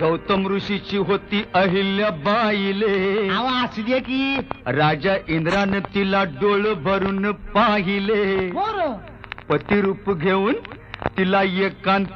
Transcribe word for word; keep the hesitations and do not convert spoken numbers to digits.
गौतम ऋषीची होती अहिल्या बाईले. असू दे की. राजा इंद्रानं तिला डोळ भरून पाहिले. बरं. पतिरूप घेऊन तिला एकांत